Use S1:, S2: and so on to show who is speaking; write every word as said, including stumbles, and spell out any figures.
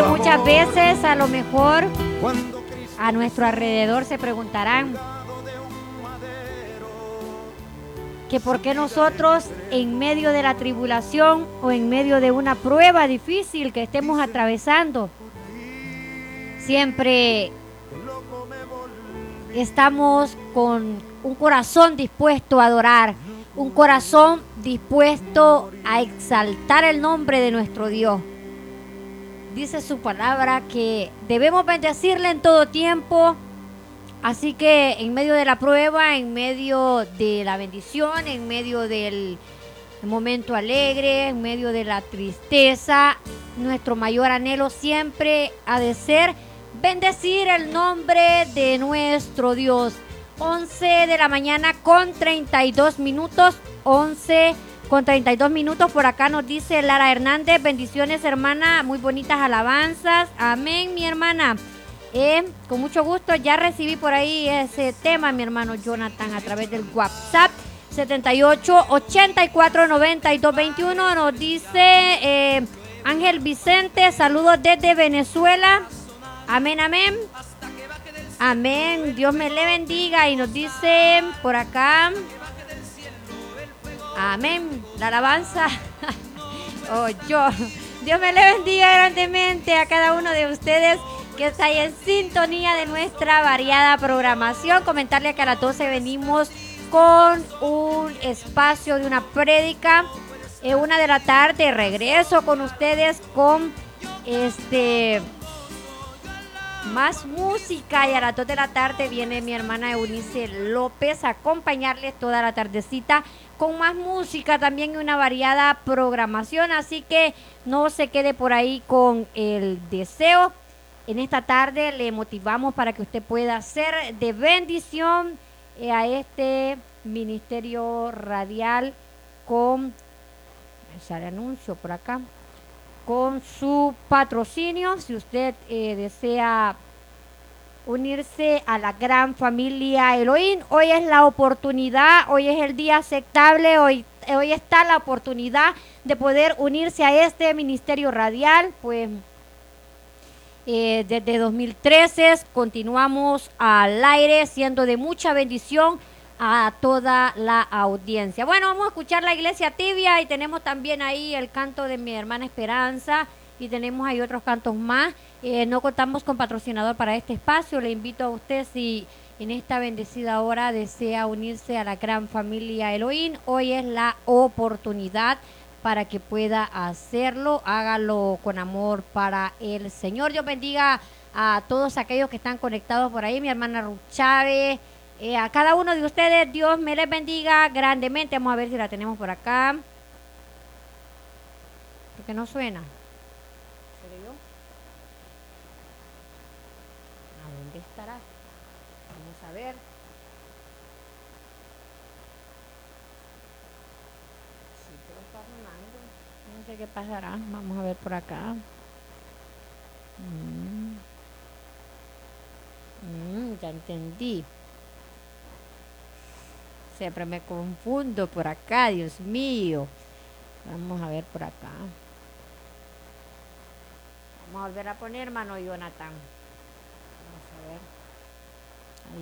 S1: muchas veces a lo mejor a nuestro alrededor se preguntarán que por qué nosotros en medio de la tribulación o en medio de una prueba difícil que estemos atravesando, siempre estamos con un corazón dispuesto a adorar, un corazón dispuesto a exaltar el nombre de nuestro Dios. Dice su palabra que debemos bendecirle en todo tiempo. Así que en medio de la prueba, en medio de la bendición, en medio del momento alegre, en medio de la tristeza, nuestro mayor anhelo siempre ha de ser bendecir el nombre de nuestro Dios. once de la mañana con treinta y dos minutos, once con treinta y dos minutos. Por acá nos dice Lara Hernández, bendiciones hermana, muy bonitas alabanzas. Amén, mi hermana. Eh, con mucho gusto, ya recibí por ahí ese tema, mi hermano Jonathan, a través del WhatsApp setenta y ocho, ochenta y cuatro, noventa y dos, veintiuno. Nos dice eh, Ángel Vicente, saludos desde Venezuela. Amén, amén. Amén, Dios me le bendiga. Y nos dice por acá, amén, la alabanza. Oh, yo, Dios me le bendiga grandemente a cada uno de ustedes que está ahí en sintonía de nuestra variada programación. Comentarle que a las doce venimos con un espacio de una prédica, eh, una de la tarde, regreso con ustedes con este más música, y a las dos de la tarde viene mi hermana Eunice López a acompañarles toda la tardecita con más música también y una variada programación, así que no se quede por ahí con el deseo. En esta tarde le motivamos para que usted pueda ser de bendición eh, a este ministerio radial con, sale anuncio por acá, con su patrocinio. Si usted eh, desea unirse a la gran familia Elohim, hoy es la oportunidad, hoy es el día aceptable, hoy, hoy está la oportunidad de poder unirse a este ministerio radial. Pues Eh, desde dos mil trece continuamos al aire, siendo de mucha bendición a toda la audiencia. Bueno, vamos a escuchar la iglesia tibia y tenemos también ahí el canto de mi hermana Esperanza y tenemos ahí otros cantos más. Eh, no contamos con patrocinador para este espacio. Le invito a usted, si en esta bendecida hora desea unirse a la gran familia Elohim, hoy es la oportunidad para que pueda hacerlo. Hágalo con amor para el Señor. Dios bendiga a todos aquellos que están conectados por ahí. Mi hermana Ruth Chávez, eh, a cada uno de ustedes, Dios me les bendiga grandemente. Vamos a ver si la tenemos por acá, porque no suena. ¿Seré yo? ¿A dónde estará? Vamos a ver. No sé qué pasará. Vamos a ver por acá. Mm. Mm, ya entendí. Siempre me confundo por acá, Dios mío. Vamos a ver por acá. Vamos a volver a poner, hermano Jonathan.